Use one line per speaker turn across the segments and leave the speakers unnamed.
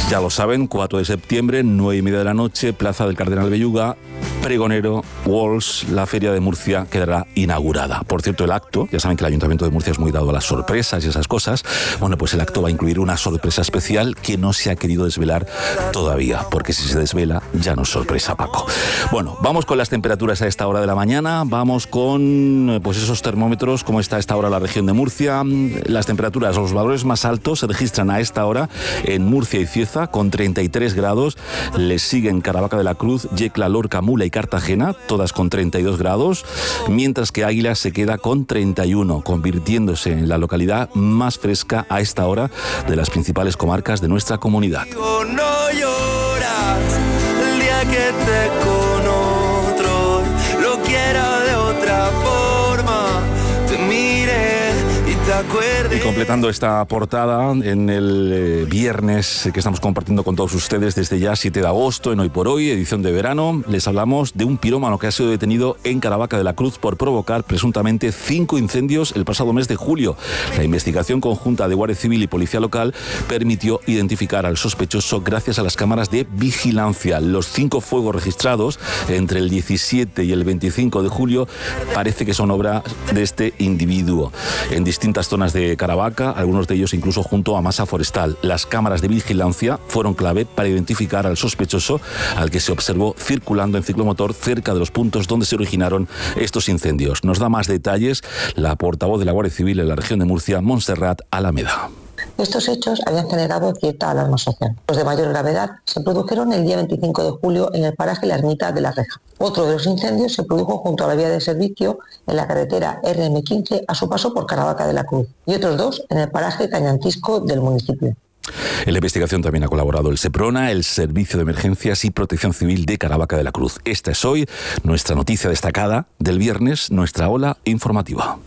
Ya lo saben, 4 de septiembre, 9:30 de la noche, Plaza del Cardenal Belluga, pregonero, Walls, la Feria de Murcia quedará inaugurada. Por cierto, el acto, ya saben que el Ayuntamiento de Murcia es muy dado a las sorpresas y esas cosas, bueno, pues el acto va a incluir una sorpresa especial que no se ha querido desvelar todavía, porque si se desvela ya no es sorpresa, Paco. Bueno, vamos con las temperaturas a esta hora de la mañana, vamos con pues esos termómetros, cómo está a esta hora la región de Murcia. Las temperaturas, los valores más altos se registran a esta hora en Murcia y Cieza, con 33 grados, les siguen Caravaca de la Cruz, Yecla, Lorca, Mula y Cartagena, todas con 32 grados, mientras que Águila se queda con 31, convirtiéndose en la localidad más fresca a esta hora de las principales comarcas de nuestra comunidad.
No lloras el día que te con otro, lo quiera de otra forma, te mire y te acuerdes.
Y completando esta portada en el viernes que estamos compartiendo con todos ustedes desde ya 7 de agosto, en Hoy por Hoy, edición de verano, les hablamos de un pirómano que ha sido detenido en Caravaca de la Cruz por provocar presuntamente 5 incendios el pasado mes de julio. La investigación conjunta de Guardia Civil y Policía Local permitió identificar al sospechoso gracias a las cámaras de vigilancia. Los 5 fuegos registrados entre el 17 y el 25 de julio parece que son obra de este individuo. En distintas zonas de Caravaca, algunos de ellos incluso junto a masa forestal. Las cámaras de vigilancia fueron clave para identificar al sospechoso, al que se observó circulando en ciclomotor cerca de los puntos donde se originaron estos incendios. Nos da más detalles la portavoz de la Guardia Civil en la región de Murcia, Montserrat Alameda.
Estos hechos habían generado cierta alarma social. Los de mayor gravedad se produjeron el día 25 de julio en el paraje La Ermita de la Reja. Otro de los incendios se produjo junto a la vía de servicio en la carretera RM15 a su paso por Caravaca de la Cruz, y otros 2 en el paraje Cañantisco del municipio.
En la investigación también ha colaborado el SEPRONA, el Servicio de Emergencias y Protección Civil de Caravaca de la Cruz. Esta es hoy nuestra noticia destacada del viernes, nuestra ola informativa.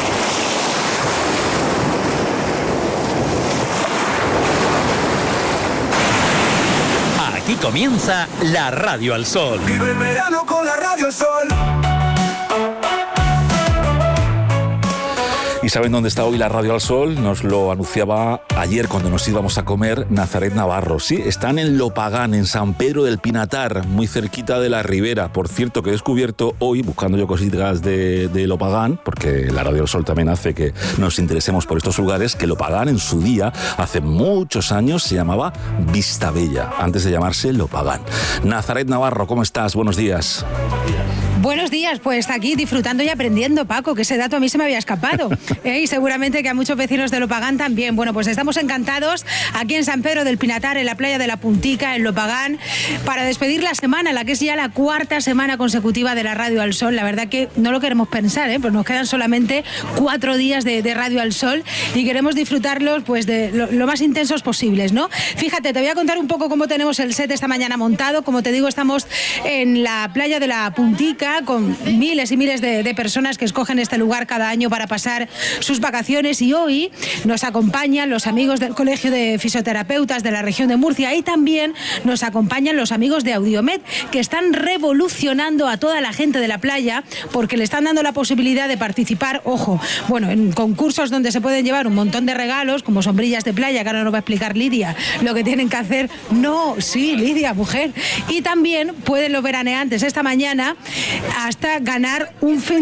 Aquí comienza la Radio al Sol.
Vive el verano con la Radio al Sol.
¿Y saben dónde está hoy la Radio al Sol? Nos lo anunciaba ayer cuando nos íbamos a comer Nazaret Navarro. Sí, están en Lopagán, en San Pedro del Pinatar, muy cerquita de la Ribera. Por cierto, que he descubierto hoy, buscando yo cositas de Lopagán, porque la Radio al Sol también hace que nos interesemos por estos lugares, que Lopagán en su día, hace muchos años, se llamaba Vistabella, antes de llamarse Lopagán. Nazaret Navarro, ¿cómo estás? Buenos días.
Buenos días, pues aquí disfrutando y aprendiendo, Paco, que ese dato a mí se me había escapado. Y seguramente que a muchos vecinos de Lopagán también. Bueno, pues estamos encantados aquí en San Pedro del Pinatar, en la playa de la Puntica, en Lopagán, para despedir la semana, la que es ya la 4ª semana consecutiva de la Radio al Sol. La verdad que no lo queremos pensar, pues nos quedan solamente 4 días de Radio al Sol y queremos disfrutarlos pues de lo más intensos posibles, ¿no? Fíjate, te voy a contar un poco cómo tenemos el set esta mañana montado. Como te digo, estamos en la playa de la Puntica, con miles y miles de personas que escogen este lugar cada año para pasar sus vacaciones, y hoy nos acompañan los amigos del Colegio de Fisioterapeutas de la región de Murcia, y también nos acompañan los amigos de Audiomed, que están revolucionando a toda la gente de la playa porque le están dando la posibilidad de participar, ojo, bueno, en concursos donde se pueden llevar un montón de regalos, como sombrillas de playa, que ahora nos va a explicar Lidia lo que tienen que hacer. No, sí, Lidia, mujer. Y también pueden los veraneantes esta mañana hasta ganar un fin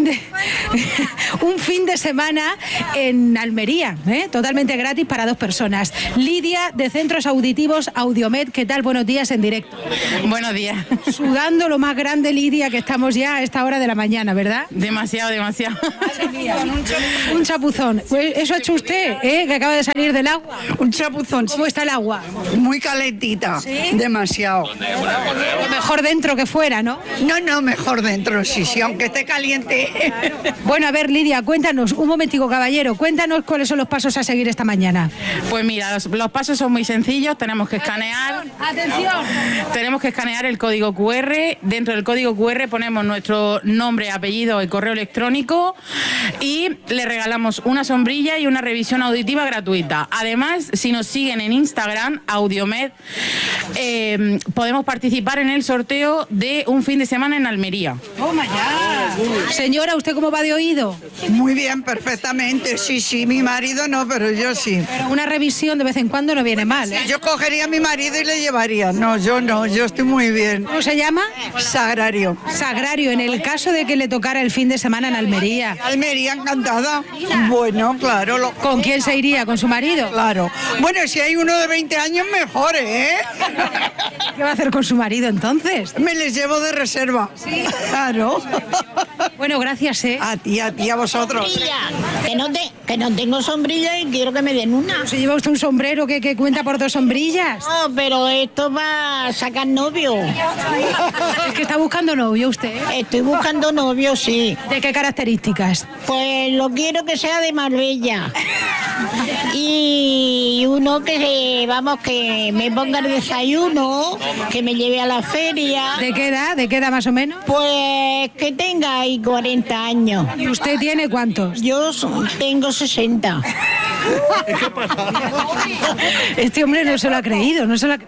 de semana en Almería, totalmente gratis para 2 personas. Lidia, de Centros Auditivos Audiomed, ¿qué tal? Buenos días en directo.
Buenos días.
Sudando lo más grande, Lidia, que estamos ya a esta hora de la mañana, ¿verdad?
Demasiado.
Madre mía. Un chapuzón. Pues eso ha hecho usted, que acaba de salir del agua.
Un chapuzón.
¿Cómo está el agua?
Muy calentita.
¿Sí?
Demasiado.
Lo mejor dentro que fuera, ¿no?
No, mejor dentro, sí, aunque esté caliente.
Bueno, a ver, Lidia, cuéntanos, un momentico, caballero, cuéntanos cuáles son los pasos a seguir esta mañana.
Pues mira, los pasos son muy sencillos. Tenemos que escanear.
¡Atención!
Tenemos que escanear el código QR. Dentro del código QR ponemos nuestro nombre, apellido y correo electrónico, y le regalamos una sombrilla y una revisión auditiva gratuita. Además, si nos siguen en Instagram, Audiomed, podemos participar en el sorteo de un fin de semana en Almería.
Toma ya. Señora, ¿usted cómo va de oído?
Muy bien, perfectamente. Sí, mi marido no, pero yo sí.
Pero una revisión de vez en cuando no viene mal, ¿eh?
Yo cogería a mi marido y le llevaría. No, yo estoy muy bien.
¿Cómo se llama?
Sagrario.
Sagrario, en el caso de que le tocara el fin de semana en Almería.
Almería, encantada. Bueno, claro.
¿Con quién se iría? ¿Con su marido?
Claro. Bueno, si hay uno de 20 años, mejor, ¿eh?
¿Qué va a hacer con su marido entonces?
Me les llevo de reserva. Sí. Claro.
Bueno, gracias, ¿eh?
A ti, a vosotros.
Que no tengo sombrilla y quiero que me den una.
¿Se lleva usted un sombrero que cuenta por 2 sombrillas?
No, pero esto va a sacar novio.
Es que está buscando novio usted.
Estoy buscando novio, sí.
¿De qué características?
Pues lo quiero que sea de Marbella. Y uno que me ponga el desayuno, que me lleve a la feria.
¿De qué edad? ¿De qué edad más o menos?
Pues que tenga ahí 40 años.
¿Y usted tiene cuántos?
Yo tengo 60.
Este hombre no se lo ha creído,
No se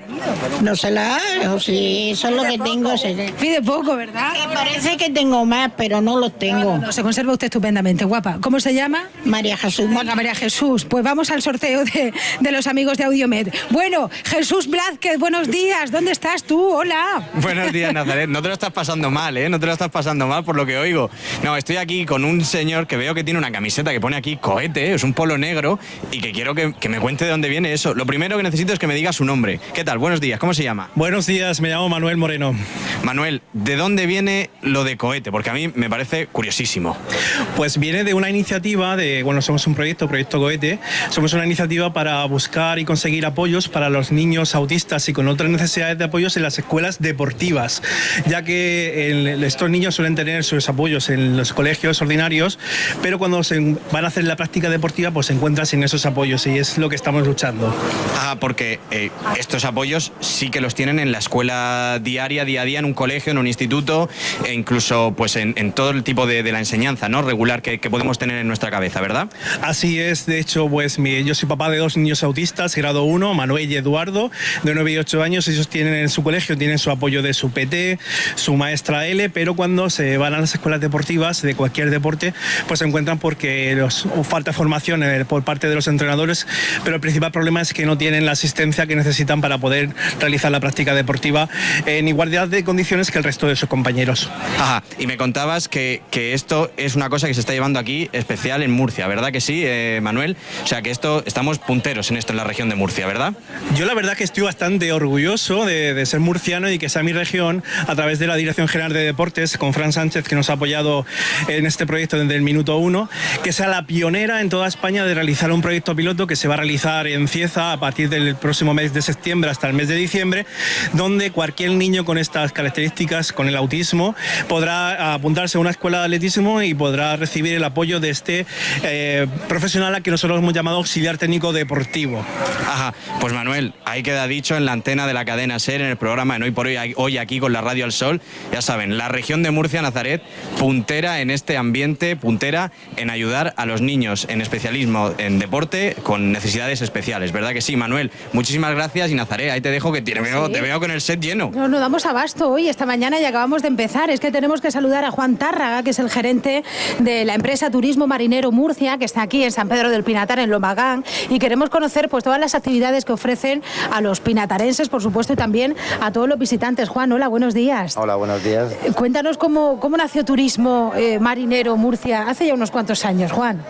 la sí, eso es lo que tengo.
Pide poco, ¿verdad?
Me parece que tengo más, pero no los tengo.
No, se conserva usted estupendamente, guapa. ¿Cómo se llama?
María Jesús.
Bueno, María Jesús, pues vamos al sorteo de los amigos de Audiomed. Bueno, Jesús Blázquez, buenos días. ¿Dónde estás tú? Hola.
Buenos días, Nazaret. No te lo estás pasando mal, ¿eh? No te lo estás pasando mal por lo que oigo. No, estoy aquí con un señor que veo que tiene una camiseta que pone aquí cohete, es un polo negro, y que quiero que me cuente de dónde viene eso. Lo primero que necesito es que me diga su nombre. ¿Qué tal? Buenos días, ¿cómo se llama?
Buenos días, me llamo Manuel Moreno.
Manuel, ¿de dónde viene lo de cohete? Porque a mí me parece curiosísimo.
Pues viene de una iniciativa somos un proyecto Cohete, somos una iniciativa para buscar y conseguir apoyos para los niños autistas y con otras necesidades de apoyos en las escuelas deportivas, ya que estos niños suelen tener sus apoyos en los colegios ordinarios, pero cuando se van a hacer la práctica deportiva, pues se encuentran sin esos apoyos, y es lo que estamos luchando.
Ah, porque estos apoyos sí que los tienen en la escuela día a día, en un colegio, en un instituto, e incluso pues en todo el tipo de la enseñanza, ¿no?, regular que podemos tener en nuestra cabeza, ¿verdad?
Así es, de hecho, pues yo soy papá de 2 niños autistas, grado 1, Manuel y Eduardo, de 9 y 8 años. Ellos tienen en su colegio, tienen su apoyo de su PT, su maestra L, pero cuando se van a las escuelas deportivas de cualquier deporte, pues se encuentran porque falta formación por parte de los entrenadores, pero el principal problema es que no tienen la asistencia que necesitan para poder realizar la práctica deportiva en igualdad de condiciones que el resto de sus compañeros.
Ajá, y me contabas que esto es una cosa que se está llevando aquí especial en Murcia, ¿verdad que sí, Manuel? O sea, que estamos punteros en esto en la región de Murcia, ¿verdad?
Yo la verdad que estoy bastante orgulloso de ser murciano y que sea mi región, a través de la Dirección General de Deportes, con Fran Sánchez, que nos ha apoyado en este proyecto desde el minuto 1, que sea la pionera en toda España de realizar un proyecto piloto que se va a realizar en Cieza a partir del próximo mes de septiembre hasta el mes de diciembre, donde cualquier niño con estas características, con el autismo, podrá apuntarse a una escuela de atletismo y podrá recibir el apoyo de este profesional a que nosotros hemos llamado auxiliar técnico deportivo.
Ajá, pues Manuel, ahí queda dicho en la antena de la cadena SER, en el programa en Hoy por Hoy aquí con la Radio al Sol. Ya saben, la región de Murcia, Nazaret, puntera en este ambiente, puntera en ayudar a los niños en especialismo en deporte con necesidades especiales, ¿verdad que sí, Manuel? Muchísimas gracias, y Nazaret, ahí te dejo que te veo con el set lleno.
No damos abasto hoy, esta mañana, y acabamos de empezar. Es que tenemos que saludar a Juan Tárraga, que es el gerente de la empresa Turismo Marinero Murcia, que está aquí en San Pedro del Pinatar, en Lomagán, y queremos conocer pues todas las actividades que ofrecen a los pinatarenses, por supuesto, y también a todos los visitantes. Juan, hola, buenos días.
Hola, buenos días.
Cuéntanos cómo nació Turismo Marinero Murcia hace ya unos cuantos años, Juan.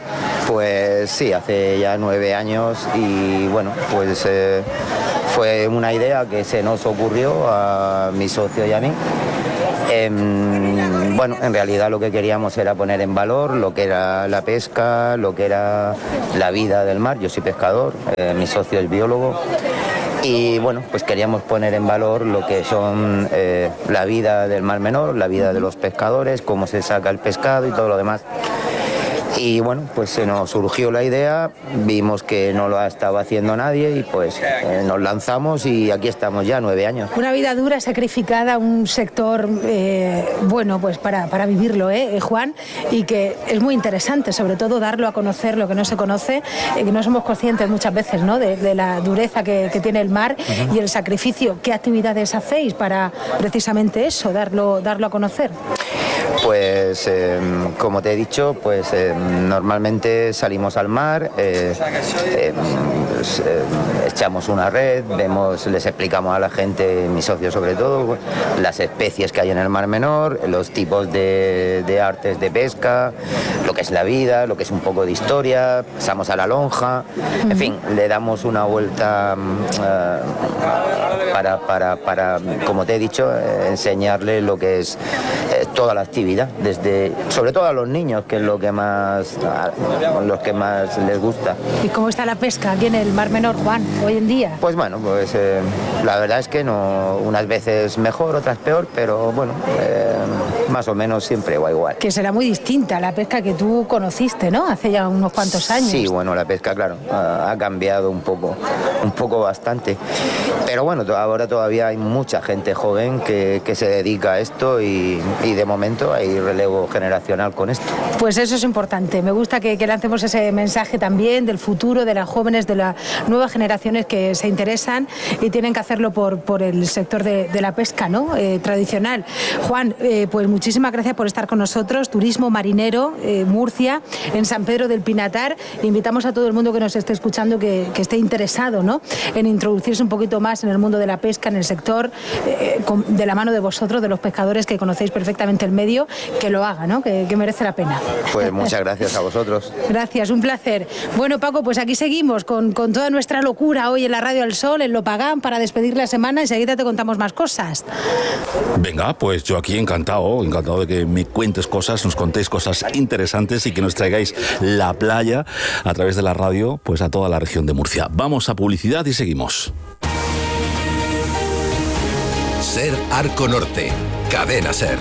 Pues sí, hace ya 9 años, y bueno, pues fue una idea que se nos ocurrió a mi socio y a mí. Bueno, en realidad lo que queríamos era poner en valor lo que era la pesca, lo que era la vida del mar. Yo soy pescador, mi socio es biólogo, y bueno, pues queríamos poner en valor lo que son la vida del Mar Menor, la vida de los pescadores, cómo se saca el pescado y todo lo demás. Y bueno, pues se nos surgió la idea, vimos que no lo estaba haciendo nadie, y pues nos lanzamos, y aquí estamos ya 9 años.
Una vida dura, sacrificada, un sector bueno, pues para vivirlo, Juan, y que es muy interesante, sobre todo darlo a conocer, lo que no se conoce, que no somos conscientes muchas veces, ¿no?, de la dureza que tiene el mar y el sacrificio. ¿Qué actividades hacéis para precisamente eso, darlo a conocer?
Pues como te he dicho, pues normalmente salimos al mar, echamos una red, les explicamos a la gente, mis socios sobre todo, las especies que hay en el Mar Menor, los tipos de artes de pesca, lo que es la vida, lo que es un poco de historia, pasamos a la lonja, en fin, le damos una vuelta para, como te he dicho, enseñarles lo que es toda la actividad, sobre todo a los niños, que es los que más les gusta.
¿Y cómo está la pesca aquí en el Mar Menor, Juan, hoy en día?
Pues bueno, pues la verdad es que no, unas veces mejor, otras peor, pero bueno, más o menos siempre va igual.
Que será muy distinta a la pesca que tú conociste, ¿no? Hace ya unos cuantos años.
Sí, bueno, la pesca, claro, ha cambiado un poco bastante. Pero bueno, ahora todavía hay mucha gente joven que se dedica a esto y de momento hay relevo generacional con esto.
Pues eso es importante. Me gusta que lancemos ese mensaje también del futuro, de las jóvenes, de las nuevas generaciones que se interesan y tienen que hacerlo por el sector de la pesca, ¿no? Tradicional. Juan, pues muchísimas gracias por estar con nosotros. Turismo marinero, Murcia, en San Pedro del Pinatar. Invitamos a todo el mundo que nos esté escuchando que esté interesado, ¿no?, en introducirse un poquito más en el mundo de la pesca, en el sector, de la mano de vosotros, de los pescadores que conocéis perfectamente el medio, que lo haga, ¿no?, que merece la pena.
Pues muchas gracias a vosotros.
Gracias, un placer. Bueno, Paco, pues aquí seguimos con toda nuestra locura hoy en la Radio al Sol, en Lopagán, para despedir la semana. Enseguida te contamos más cosas.
Venga, pues yo aquí encantado de que me cuentes cosas, nos contéis cosas interesantes y que nos traigáis la playa a través de la radio, pues a toda la región de Murcia. Vamos a publicidad y seguimos.
Ser Arco Norte, Cadena Ser.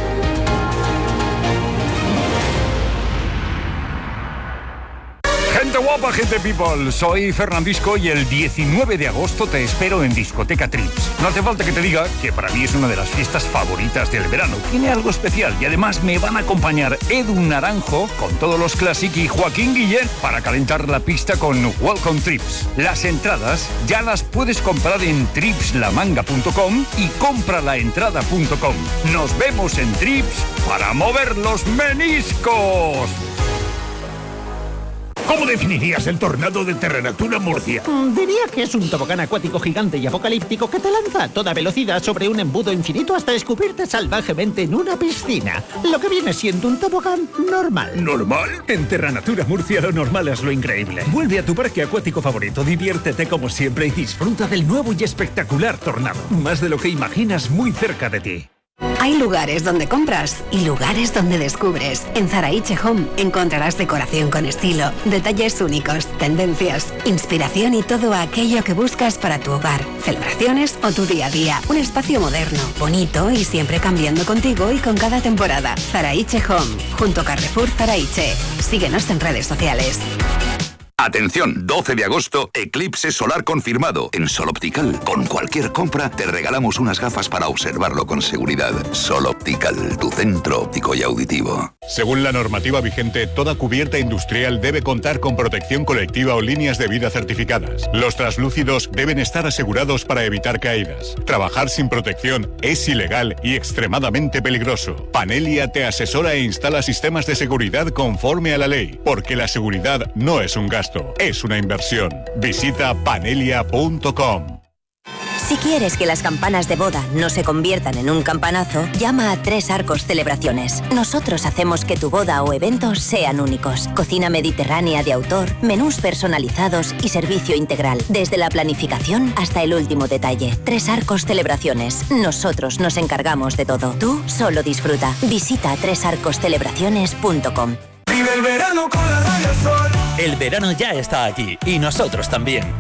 Gente guapa, gente people, soy Fernandisco y el 19 de agosto te espero en Discoteca Trips. No hace falta que te diga que para mí es una de las fiestas favoritas del verano. Tiene algo especial y además me van a acompañar Edu Naranjo con todos los Classic y Joaquín Guillén para calentar la pista con Welcome Trips. Las entradas ya las puedes comprar en tripslamanga.com y compralaentrada.com. Nos vemos en Trips para mover los meniscos.
¿Cómo definirías el tornado de Terranatura Murcia?
Diría que es un tobogán acuático gigante y apocalíptico que te lanza a toda velocidad sobre un embudo infinito hasta escupirte salvajemente en una piscina. Lo que viene siendo un tobogán normal.
¿Normal? En Terranatura Murcia lo normal es lo increíble. Vuelve a tu parque acuático favorito, diviértete como siempre y disfruta del nuevo y espectacular tornado. Más de lo que imaginas, muy cerca de ti.
Hay lugares donde compras y lugares donde descubres. En Zaraiche Home encontrarás decoración con estilo, detalles únicos, tendencias, inspiración y todo aquello que buscas para tu hogar, celebraciones o tu día a día. Un espacio moderno, bonito y siempre cambiando contigo y con cada temporada. Zaraiche Home, junto a Carrefour Zaraiche. Síguenos en redes sociales.
Atención, 12 de agosto, eclipse solar confirmado. En Sol Optical, con cualquier compra, te regalamos unas gafas para observarlo con seguridad. Sol Optical, tu centro óptico y auditivo.
Según la normativa vigente, toda cubierta industrial debe contar con protección colectiva o líneas de vida certificadas. Los translúcidos deben estar asegurados para evitar caídas. Trabajar sin protección es ilegal y extremadamente peligroso. Panelia te asesora e instala sistemas de seguridad conforme a la ley, porque la seguridad no es un gasto. Es una inversión. Visita panelia.com.
Si quieres que las campanas de boda no se conviertan en un campanazo, llama a Tres Arcos Celebraciones. Nosotros hacemos que tu boda o evento sean únicos. Cocina mediterránea de autor, menús personalizados y servicio integral, desde la planificación hasta el último detalle. Tres Arcos Celebraciones. Nosotros nos encargamos de todo. Tú solo disfruta. Visita tresarcoscelebraciones.com.
Vive el verano con la Radio Sol. El verano ya está aquí y nosotros también.